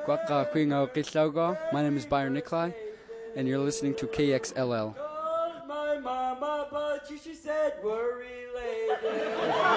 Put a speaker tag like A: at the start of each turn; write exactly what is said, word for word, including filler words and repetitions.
A: Kwaka Kwingo Kitlaugo. My name is Byron Nikolai, and you're listening to K X L L.
B: Called my mama, but she, she said we're related.